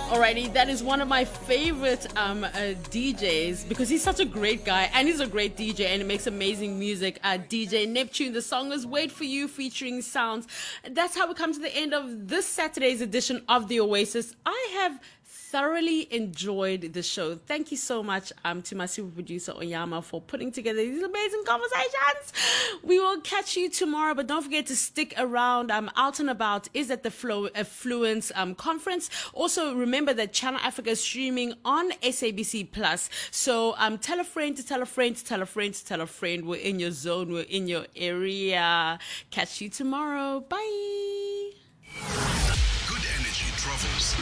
Alrighty, that is one of my favorite DJs because he's such a great guy and he's a great DJ and he makes amazing music. DJ Neptune, the song is Wait For You featuring Sounds. That's how we come to the end of this Saturday's edition of The Oasis. I have thoroughly enjoyed the show. Thank you so much to my super producer Oyama for putting together these amazing conversations. We will catch you tomorrow, but don't forget to stick around. Out and About is at the Affluence conference. Also, remember that Channel Africa is streaming on SABC Plus. So tell a friend to tell a friend to tell a friend to tell a friend. We're in your zone. We're in your area. Catch you tomorrow. Bye. Good energy travels